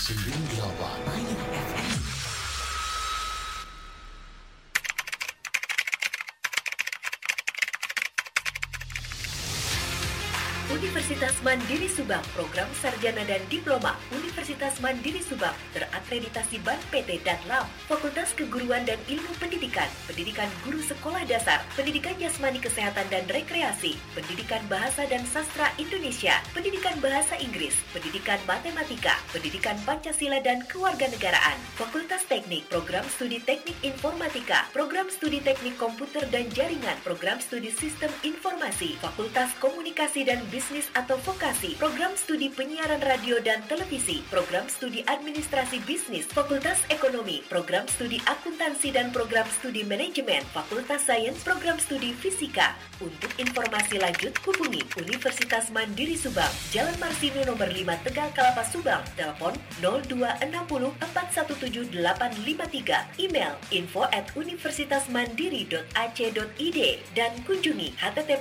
Universitas Mandiri Subang, Program Sarjana dan Diploma Universitas Mandiri Subang, terakreditasi BAN PT dan LAM, Fakultas Keguruan dan Ilmu Pendidikan, Pendidikan Guru Sekolah Dasar, Pendidikan Jasmani Kesehatan dan Rekreasi, Pendidikan Bahasa dan Sastra Indonesia, Pendidikan Bahasa Inggris, Pendidikan Matematika, Pendidikan Pancasila dan Kewarganegaraan, Fakultas Teknik, Program Studi Teknik Informatika, Program Studi Teknik Komputer dan Jaringan, Program Studi Sistem Informasi, Fakultas Komunikasi dan Bisnis atau Vokasi, Program Studi Penyiaran Radio dan Televisi, Program Studi Administrasi Bisnis, Fakultas Ekonomi, Program Studi Akuntansi dan Program Studi Manajemen, Fakultas Sains, Program Studi Fisika. Untuk informasi lanjut hubungi Universitas Mandiri Subang, Jalan Marsino nomor 5 Tegal Kelapa Subang, telepon 0260 417 853, email info@universitasmandiri.ac.id dan kunjungi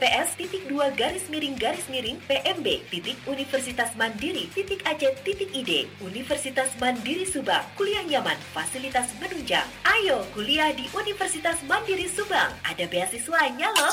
https://pmb.universitasmandiri.ac.id. Universitas Mandiri Subang, kuliah nyaman, fasilitas menunjang. Ayo kuliah di Universitas Mandiri Subang, ada beasiswanya loh.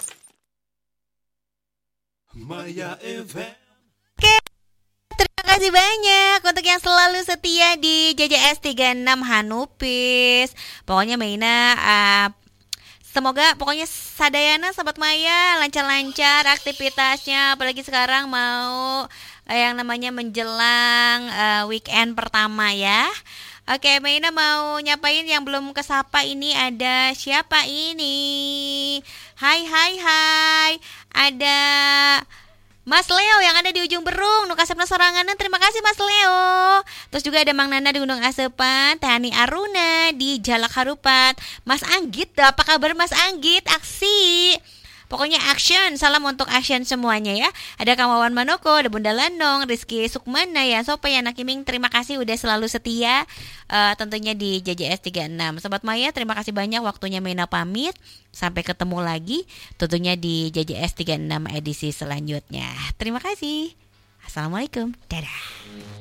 Maya Event. Oke, terima kasih banyak untuk yang selalu setia di JJS 36 Hanupis. Pokoknya Meina semoga pokoknya sadayana Sobat Maya lancar-lancar aktivitasnya, apalagi sekarang mau yang namanya menjelang weekend pertama ya. Oke, Meina mau nyapain yang belum kesapa ini. Ada siapa ini? Hai. Ada Mas Leo yang ada di ujung Berung, nu kasepna soranganan. Terima kasih Mas Leo. Terus juga ada Mang Nana di Gunung Asepan, Tani Aruna di Jalak Harupat, Mas Anggit. Apa kabar Mas Anggit? Aksi. Pokoknya action, salam untuk action semuanya ya. Ada Kamawan Manoko, ada Bunda Landong, Rizky Sukmana ya, Sopa ya, Nakiming. Terima kasih udah selalu setia tentunya di JJS 36. Sobat Maya, terima kasih banyak waktunya Meina pamit. Sampai ketemu lagi tentunya di JJS 36 edisi selanjutnya. Terima kasih. Assalamualaikum. Dadah.